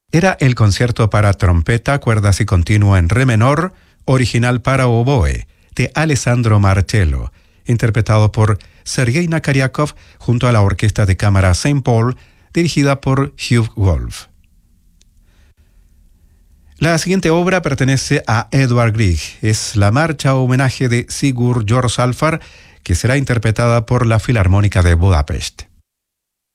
Era el concierto para trompeta, cuerdas y continuo en re menor, original para oboe, de Alessandro Marcello, interpretado por Sergei Nakarjakov junto a la Orquesta de Cámara St. Paul, dirigida por Hugh Wolf. La siguiente obra pertenece a Edvard Grieg. Es la marcha homenaje de Sigurd Jorsalfar, que será interpretada por la Filarmónica de Budapest.